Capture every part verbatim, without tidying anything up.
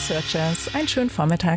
Researchers. Einen schönen Vormittag.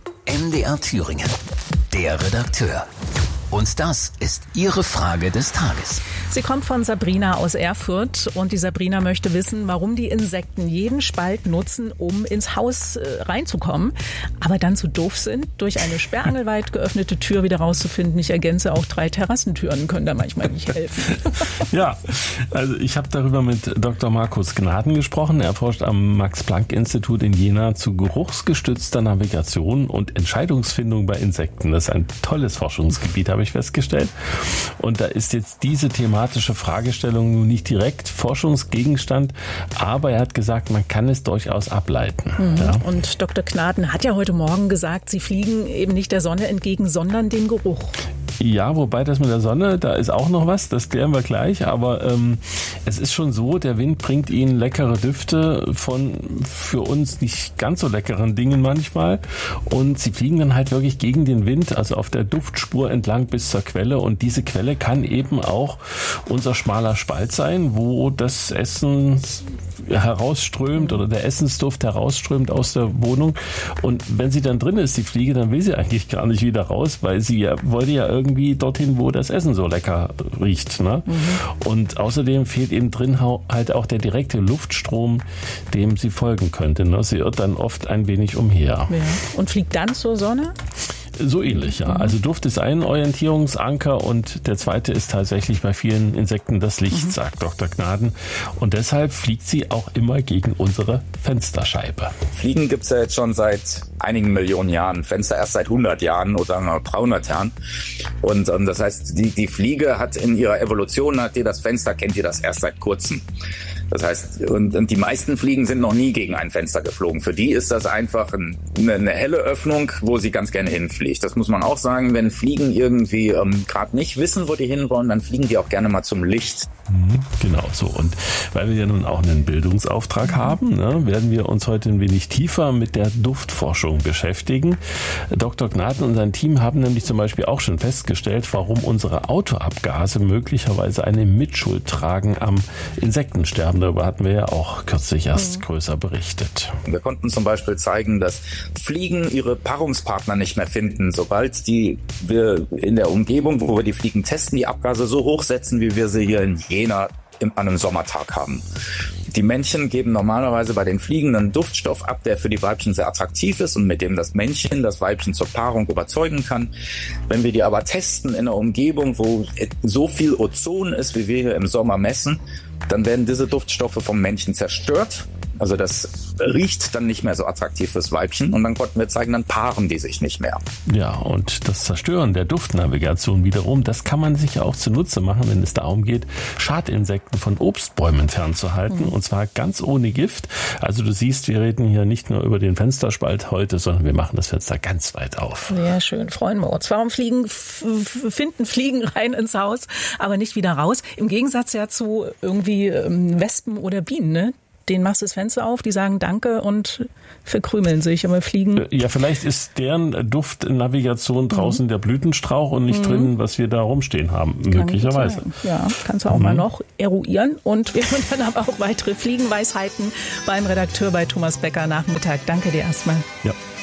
M D R Thüringen, der Redakteur. Und das ist Ihre Frage des Tages. Sie kommt von Sabrina aus Erfurt und die Sabrina möchte wissen, warum die Insekten jeden Spalt nutzen, um ins Haus äh, reinzukommen, aber dann zu doof sind, durch eine sperrangelweit geöffnete Tür wieder rauszufinden. Ich ergänze, auch drei Terrassentüren können da manchmal nicht helfen. Ja, also ich habe darüber mit Doktor Markus Gnaden gesprochen. Er forscht am Max-Planck-Institut in Jena zu geruchsgestützter Navigation und Entscheidungsfindung bei Insekten. Das ist ein tolles Forschungsgebiet, habe ich festgestellt. Und da ist jetzt diese thematische Fragestellung nun nicht direkt Forschungsgegenstand, aber er hat gesagt, man kann es durchaus ableiten. Mhm. Ja. Und Doktor Gnaden hat ja heute Morgen gesagt, Sie fliegen eben nicht der Sonne entgegen, sondern dem Geruch. Ja, wobei das mit der Sonne, da ist auch noch was, das klären wir gleich, aber ähm, es ist schon so, der Wind bringt Ihnen leckere Düfte von für uns nicht ganz so leckeren Dingen manchmal und Sie fliegen dann halt wirklich gegen den Wind, also auf der Duftspur entlang bis zur Quelle und diese Quelle kann eben auch unser schmaler Spalt sein, wo das Essen herausströmt oder der Essensduft herausströmt aus der Wohnung und wenn sie dann drin ist, die Fliege, dann will sie eigentlich gar nicht wieder raus, weil sie ja, wollte ja irgendwie dorthin, wo das Essen so lecker riecht. Ne? Mhm. Und außerdem fehlt eben drin halt auch der direkte Luftstrom, dem sie folgen könnte. Ne? Sie irrt dann oft ein wenig umher. Ja. Und fliegt dann zur Sonne? So ähnlich, ja. Also Duft ist ein Orientierungsanker und der zweite ist tatsächlich bei vielen Insekten das Licht, mhm. sagt Doktor Gnaden. Und deshalb fliegt sie auch immer gegen unsere Fensterscheibe. Fliegen gibt's ja jetzt schon seit einigen Millionen Jahren, Fenster erst seit hundert Jahren oder dreihundert Jahren. Und ähm, das heißt, die, die Fliege hat in ihrer Evolution, hat die das Fenster, kennt ihr das erst seit kurzem. Das heißt, und, und die meisten Fliegen sind noch nie gegen ein Fenster geflogen. Für die ist das einfach ein, eine, eine helle Öffnung, wo sie ganz gerne hinfliegt. Das muss man auch sagen, wenn Fliegen irgendwie ähm, gerade nicht wissen, wo die hinwollen, dann fliegen die auch gerne mal zum Licht. Mhm, genau so. Und weil wir ja nun auch einen Bildungsauftrag haben, ne, werden wir uns heute ein wenig tiefer mit der Duftforschung beschäftigen. Doktor Gnaden und sein Team haben nämlich zum Beispiel auch schon festgestellt, warum unsere Autoabgase möglicherweise eine Mitschuld tragen am Insektensterben. Darüber hatten wir ja auch kürzlich erst mhm. größer berichtet. Wir konnten zum Beispiel zeigen, dass Fliegen ihre Paarungspartner nicht mehr finden, sobald die wir in der Umgebung, wo wir die Fliegen testen, die Abgase so hoch setzen, wie wir sie hier in Jena an einem Sommertag haben. Die Männchen geben normalerweise bei den Fliegen einen Duftstoff ab, der für die Weibchen sehr attraktiv ist und mit dem das Männchen das Weibchen zur Paarung überzeugen kann. Wenn wir die aber testen in einer Umgebung, wo so viel Ozon ist, wie wir hier im Sommer messen, dann werden diese Duftstoffe vom Männchen zerstört. Also das riecht dann nicht mehr so attraktiv fürs Weibchen und dann konnten wir zeigen, dann paaren die sich nicht mehr. Ja, und das Zerstören der Duftnavigation wiederum, das kann man sich ja auch zunutze machen, wenn es darum geht, Schadinsekten von Obstbäumen fernzuhalten mhm. und zwar ganz ohne Gift. Also du siehst, wir reden hier nicht nur über den Fensterspalt heute, sondern wir machen das Fenster ganz weit auf. Sehr schön, freuen wir uns. Warum fliegen, f- finden Fliegen rein ins Haus, aber nicht wieder raus? Im Gegensatz ja zu irgendwie ähm, Wespen oder Bienen, ne? Denen machst du das Fenster auf, die sagen Danke und verkrümeln sich, aber fliegen. Ja, vielleicht ist deren Duftnavigation draußen mhm. der Blütenstrauch und nicht mhm. drin, was wir da rumstehen haben, kann möglicherweise. Ja, kannst du auch mhm. mal noch eruieren. Und wir hören dann aber auch weitere Fliegenweisheiten beim Redakteur bei Thomas Becker nach Mittag. Danke dir erstmal. Ja.